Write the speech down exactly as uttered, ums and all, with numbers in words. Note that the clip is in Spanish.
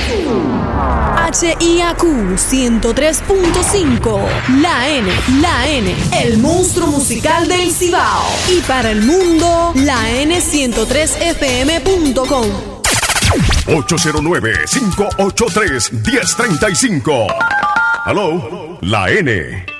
H I A Q ciento tres punto cinco, La N, La N, el monstruo musical del Cibao. Y para el mundo, la N ciento tres F M punto com. ocho cero nueve, cinco ocho tres, uno cero tres cinco. Hello, La N.